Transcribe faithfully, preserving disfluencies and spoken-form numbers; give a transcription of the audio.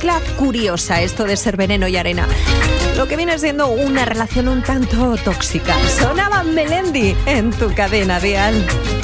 mezcla curiosa esto de ser veneno y arena. Lo que viene siendo una relación un tanto tóxica. Sonaba Melendi en tu cadena dial.